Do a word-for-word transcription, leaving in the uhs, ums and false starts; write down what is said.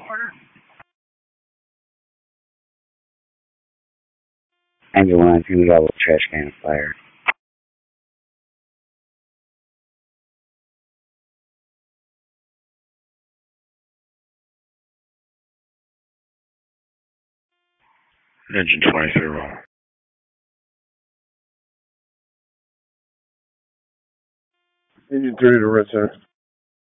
Ambulance, you got a little trash can fire. Engine twenty-three roll. Engine three to red center.